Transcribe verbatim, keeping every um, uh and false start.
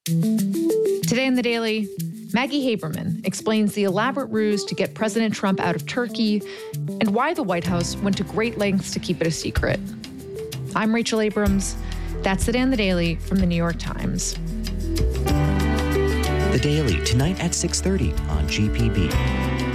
Today in the Daily, Maggie Haberman explains the elaborate ruse to get President Trump out of Turkey and why the White House went to great lengths to keep it a secret. I'm Rachel Abrams. That's Today in the Daily from the New York Times. The Daily, tonight at six thirty on G P B.